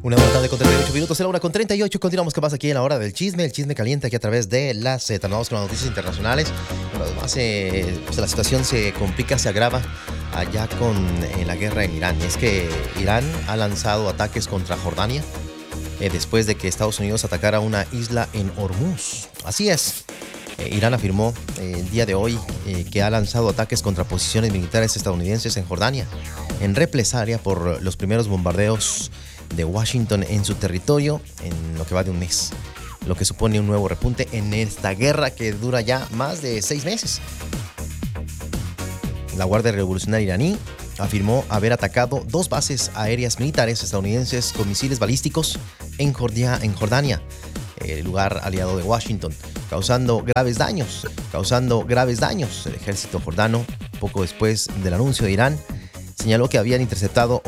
Una hora tarde con 38 minutos, la 1:38. Continuamos con más aquí en la hora del chisme. El chisme caliente aquí a través de la Z. Vamos con las noticias internacionales. Bueno, además, pues la situación se complica, se agrava allá con la guerra en Irán. Y es que Irán ha lanzado ataques contra Jordania después de que Estados Unidos atacara una isla en Hormuz. Así es. Irán afirmó el día de hoy que ha lanzado ataques contra posiciones militares estadounidenses en Jordania, en represalia por los primeros bombardeos de Washington en su territorio en lo que va de un mes, lo que supone un nuevo repunte en esta guerra que dura ya más de 6 meses. La Guardia Revolucionaria iraní afirmó haber atacado 2 bases aéreas militares estadounidenses con misiles balísticos en Jordania, el lugar aliado de Washington, causando graves daños. El ejército jordano, poco después del anuncio de Irán, señaló que habían interceptado